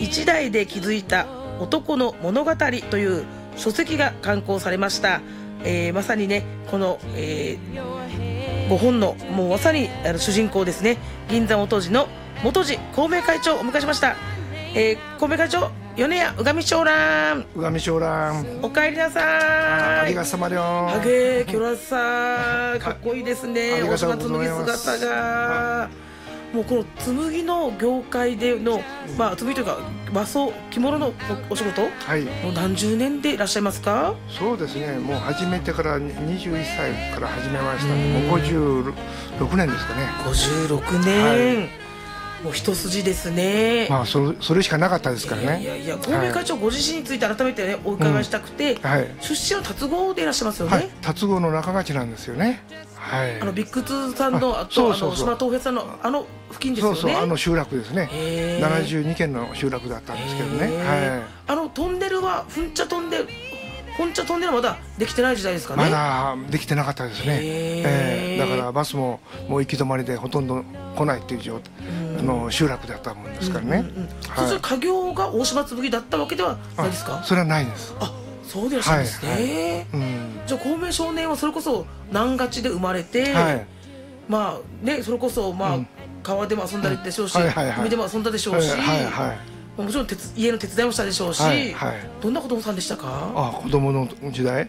一代で築いた男の物語という書籍が刊行されました。まさにねこの、ご本のもうまさに主人公ですね。銀座元次の元次孔明会長をお迎えしました。孔明会長、米谷うがみしょうらん。 うがみしょうらん。 お帰りなさい。 ありがさまりょん。 はげー、きょらさかっこいいですね。お正月の姿が。もうこの紬の業界での、紬というか和装着物のお仕事、はい、もう何十年でいらっしゃいますか？ そうですね、もう始めてから21歳から始めました。もう56年ですかね。 56年、はい、もう一筋ですね。 それしかなかったですからね。 いや孔明会長ご自身について改めてねお伺いしたくて、出身は龍郷でいらっしゃいますよね。はい、 龍郷の中勝なんですよね。はい、 ビッグツーさんの島東平さんの付近ですよね。 そうそう、集落ですね。72軒の集落だったんですけどね。 はい、トンネルは本茶トンネルはまだできてない時代ですかね。 まだできてなかったですね。だからバスももう行き止まりでほとんど来ないっていう状態集落だったもんですからね。 そして家業が大島紬だったわけではないですか？ それはないです。 そうでいらっしゃるんですね。じゃあ孔明少年はそれこそ南勝ちで生まれて、それこそ川でも遊んだりでしょうし、海でも遊んだでしょうし、もちろん家の手伝いもしたでしょうし、どんな子供さんでしたか？ 子供の時代、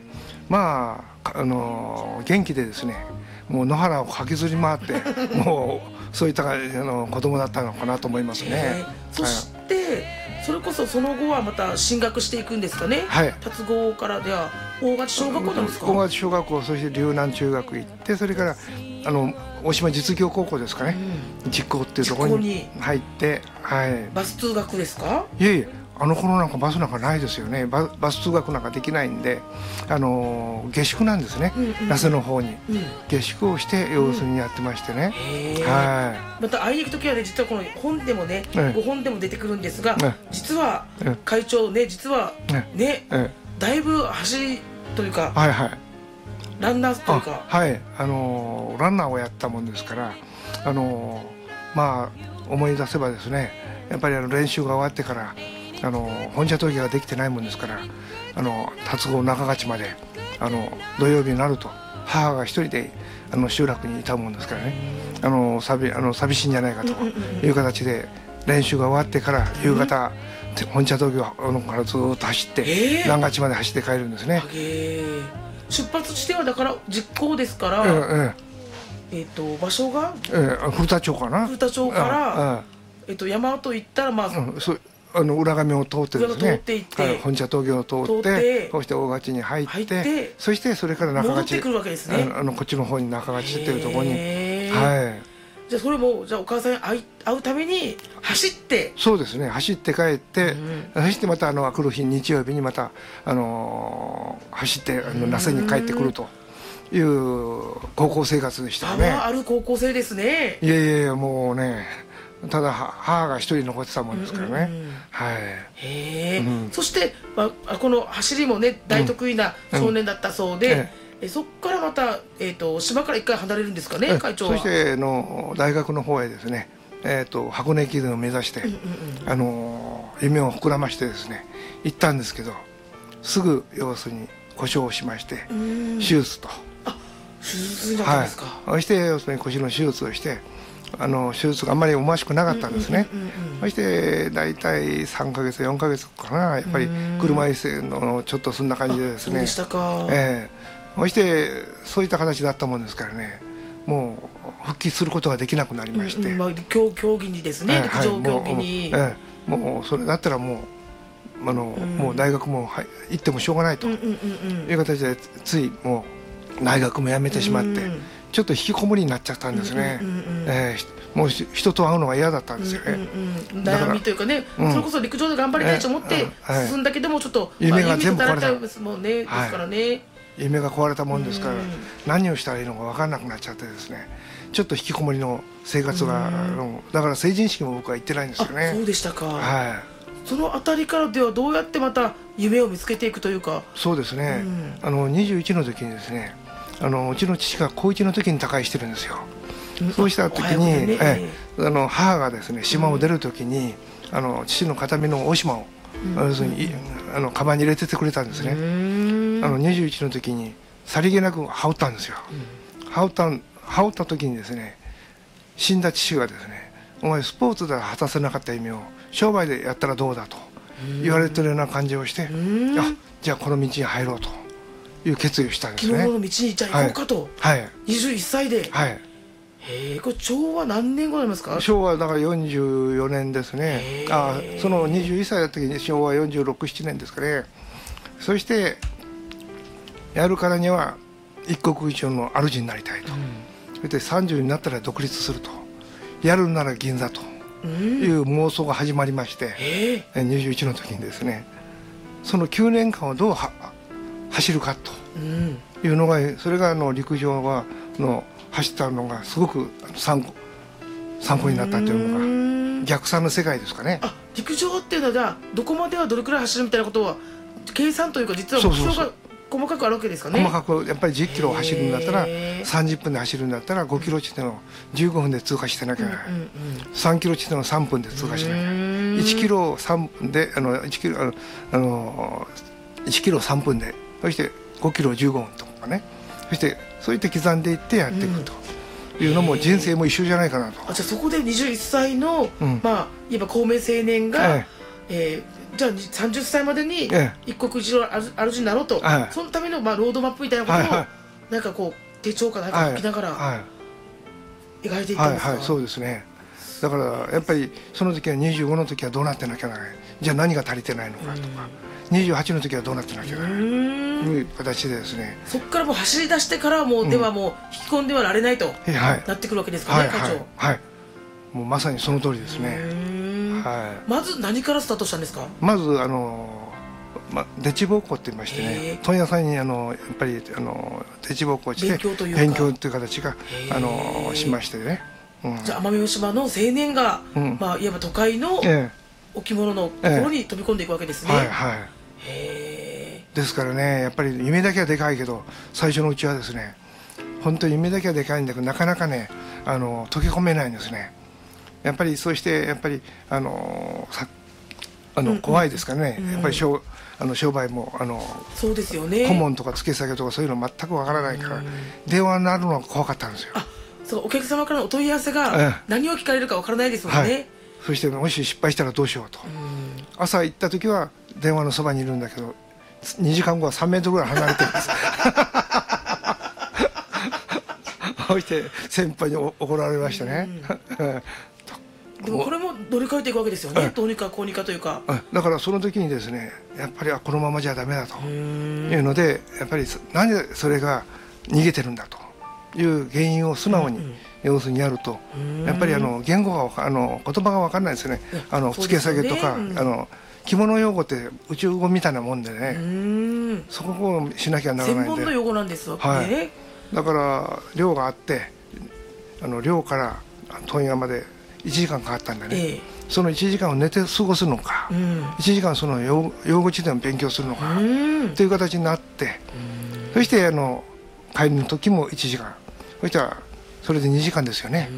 元気でですね、もう野原を駆けずり回ってもうそういった子供だったのかなと思いますね。 そしてそれこそその後はまた進学していくんですかね。龍郷からでは大勝小学校なんですか？ 大勝小学校、そして龍南中学行って、それから大島実業高校ですかね、実高っていうところに入って、 バス通学ですか？ いえいえ、あの頃なんかバスなんかないですよね。バス通学なんかできないんで、下宿なんですね。那須の方に下宿をして要するにやってましてね。 また会いに行く時はね、実はこの本でもね、ご本でも出てくるんですが、実は会長ね、実はね、だいぶ走りというかランナーというか、 ランナーをやったもんですから、思い出せばですね、やっぱり練習が終わってから本茶峠ができてないもんですから、龍郷中勝まで土曜日になると母が一人で集落にいたもんですからね、寂しいんじゃないかという形で練習が終わってから夕方本茶峠からずっと走って南勝まで走って帰るんですね。 出発地点はだから実行ですから、場所が古田町かな。 古田町から山と行ったら裏上を通ってですね、本茶峠を通って、そして大勝に入って、そしてそれから中勝ち、こっちの方に中勝ちっていうところに、 じゃあそれもじゃあお母さんに会うために走って、 そうですね、走って帰って、そしてまた来る日日曜日にまた走って那須に帰ってくるという高校生活でしたね。 ある高校生ですね。 いやいやいや、もうね、ただ母が一人残ってたもんですからね。 そしてこの走りもね大得意な少年だったそうで、そこからまた島から一回離れるんですかね、会長は。 そして大学の方へですね、箱根駅伝を目指して夢を膨らましてですね行ったんですけど、すぐ要するに故障をしまして手術と。 手術だったんですか。 そして要するに腰の手術をして、手術があんまり思わしくなかったんですね。そして大体3ヶ月4ヶ月かな、やっぱり車椅子のちょっとそんな感じでですね。 そうでしたか。 そしてそういった形だったもんですからね、もう復帰することができなくなりまして、 競技にですね、陸上競技にもうそれだったらもう大学も行ってもしょうがないという形で、ついもう大学も辞めてしまって、ちょっと引きこもりになっちゃったんですね。もう人と会うのが嫌だったんですよね。 悩みというかね、それこそ陸上で頑張りたいと思って進んだけども、ちょっと夢が全部壊れたですもんね。ですからね、 夢が壊れたもんですから、何をしたらいいのか分からなくなっちゃってですね、ちょっと引きこもりの生活が、だから成人式も僕は行ってないんですよね。 そうでしたか。そのあたりからではどうやってまた夢を見つけていくというか。そうですね、 21の時にですね、うちの父が高1の時に他界してるんですよ。そうした時に母がですね島を出る時に父の形見の大島を、要するにカバンに入れててくれたんですね。21の時にさりげなく羽織ったんですよ。羽織った時にですね、死んだ父がですね、お前スポーツでは果たせなかった意味を商売でやったらどうだと言われてるような感じをして、じゃあこの道に入ろうという決意をしたんですね。 着物の道にじゃあ行こうかと、 はい、 21歳で、 はい、 これ昭和何年頃になりますか？ 昭和だから44年ですね。その21歳だった時に昭和46、7年ですかね。そしてやるからには一国一城の主になりたいと、そして30になったら独立すると、やるなら銀座という妄想が始まりまして、21の時にですね、その9年間をどう走るかというのが、それが陸上の走ったのがすごく参考になったというのが逆算の世界ですかね。 陸上っていうのはじゃあどこまではどれくらい走るみたいなことは計算というか、実は目標が細かくあるわけですかね。 細かくやっぱり10キロ走るんだったら、30分で走るんだったら5キロ地点を15分で通過してなきゃならない、3キロ地点を3分で通過しなきゃならない、1キロ3分で1キロ3分で、そして5キロ15分とかね、そしてそういって刻んでいってやっていくというのも人生も一緒じゃないかなと。 じゃあそこで21歳の、いわば公明青年が、じゃあ30歳までに一国一城主になろうと、そのためのロードマップみたいなことをなんかこう手帳かなんか書きながら描いていったんですか？ そうですね。だからやっぱりその時は25の時はどうなってなきゃならない、じゃあ何が足りてないのかとか、28の時はどうなってなきゃならないという形でですね、 そこからもう走り出してからもうではもう引き込んではられないとなってくるわけですかね、会長。 はい、もうまさにその通りですね。 まず何からスタートしたんですか？まずデチ奉公って言いましてね、問屋さんにやっぱりデチ奉公して勉強という形がしましてね。 じゃあ奄美大島の青年が、いわば都会のお着物のところに飛び込んでいくわけですね。 ですからね、やっぱり夢だけはでかいけど、最初のうちはですね、本当に夢だけはでかいんだけど、なかなかね溶け込めないんですね。やっぱりそうしてやっぱり怖いですからね。やっぱり商売もそうですよね、 顧問とか付け下げとかそういうの全くわからないから、電話になるのが怖かったんですよ。 お客様からのお問い合わせが何を聞かれるかわからないですもんね。 そしてもし失敗したらどうしようと、朝行った時は電話のそばにいるんだけど、2時間後は3メートルぐらい離れてるんですそして先輩に怒られましたねでもこれも乗り換えていくわけですよね、どうにかこうにかというか。 だからその時にですね、やっぱりこのままじゃダメだというので、やっぱりなんでそれが逃げてるんだという原因を素直に要するにやると、やっぱり言語が言葉が分かんないですよね。付け下げとか着物用語って宇宙語みたいなもんでね、そこをしなきゃならないんで、 専門の用語なんですよね。 だから寮があって、寮から問屋まで1時間かかったんでね、その1時間を寝て過ごすのか、1時間その用語辞典を勉強するのかという形になって、そして帰りの時も1時間、そしたらそれで2時間ですよね。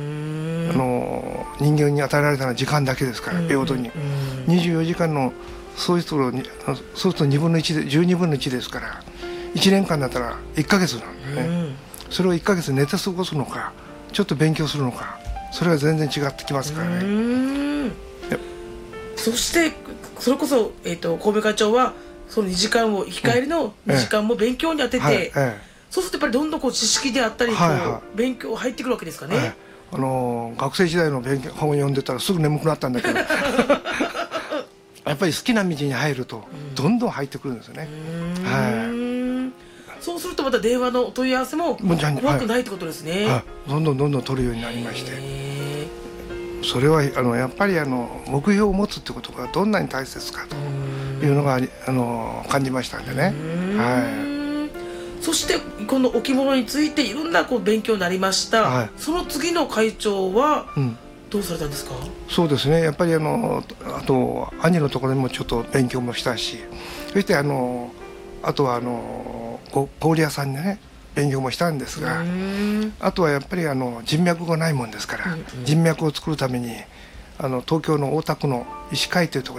人間に与えられたのは時間だけですから、平等に24時間のそうすると2分の1で12分の1ですから、1年間だったら1ヶ月なんでね、それを1ヶ月寝て過ごすのかちょっと勉強するのか、それは全然違ってきますからね。 そしてそれこそ、神戸課長はその2時間を行き帰りの2時間も勉強に当てて、そうするとやっぱりどんどん知識であったり勉強入ってくるわけですかね。 学生時代の本を読んでたらすぐ眠くなったんだけどやっぱり好きな道に入るとどんどん入ってくるんですよね。 そうするとまた電話のお問い合わせも怖くないってことですね。 どんどん取るようになりまして、それはやっぱり目標を持つってことがどんなに大切かというのが感じましたんでね。 そしてこのお着物についていろんな勉強になりました。その次の会長はどうされたんですか？ そうですね、やっぱりあと兄のところにもちょっと勉強もしたし、そしてあとは氷屋さんでね勉強もしたんですが、あとはやっぱり人脈がないもんですから、人脈を作るために東京の大田区の医師会というところ